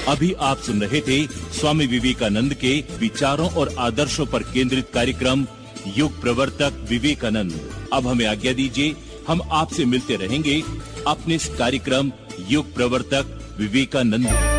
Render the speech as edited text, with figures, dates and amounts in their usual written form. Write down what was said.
अभी आप सुन रहे थे स्वामी विवेकानंद के विचारों और आदर्शों पर केंद्रित कार्यक्रम युग प्रवर्तक विवेकानंद। अब हमें आज्ञा दीजिए, हम आपसे मिलते रहेंगे अपने इस कार्यक्रम युग प्रवर्तक विवेकानंद।